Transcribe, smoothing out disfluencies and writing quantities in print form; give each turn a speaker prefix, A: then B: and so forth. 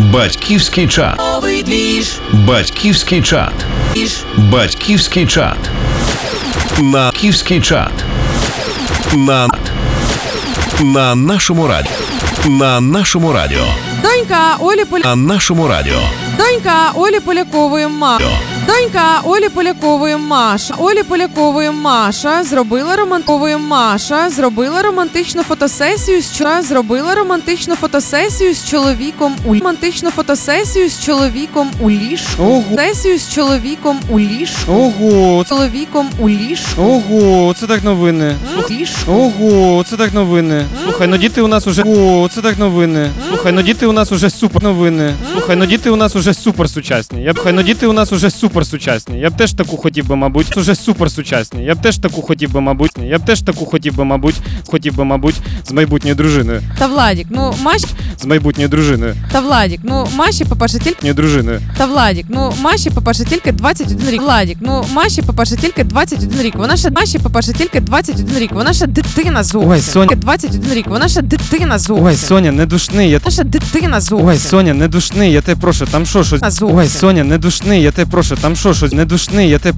A: Батьківський чат. Батьківський чат. Батьківський чат. На Батьківський чат. На нашому радіо. На нашому радіо.
B: Донька Олі
A: На нашому радіо.
B: Донька Олі Полякової Донька Олі Полякової Маша зробила романтичну фотосесію з чоловіком у ліжку.
C: Ого, це так новини. Ого, це так новини. Слухай, ну діти у нас уже... Ого, це так новини. Слухай, ну діти у нас уже супер новини. Слухай, ну діти у нас уже супер сучасні. Діти у нас уже супер сучасні. Я б теж таку хотів би, мабуть. Уже супер сучасні. Я б теж таку хотів би, мабуть. З майбутньою дружиною.
B: Та Владік, ну Маші...
C: З майбутньою дружиною.
B: Та Владік, ну Маші, по-перше, тільки...
C: Дружиною.
B: Та Владік, ну Маші, по-перше, тільки 21 рік. Владік, ну Маші, по-перше, тільки 21 рік. Вона ще дитина зовсім.
C: Ой, Соня.
B: 21 рік. Вона ще дитина зовсім.
C: Ой, Соня, не душни.
B: Вона ще дитина зовсім.
C: Ой, Соня, не душни, я тебе прошу, там що щось. Ой, Соня, не душни, я тебе прошу, там що щось. Не душни, я тебе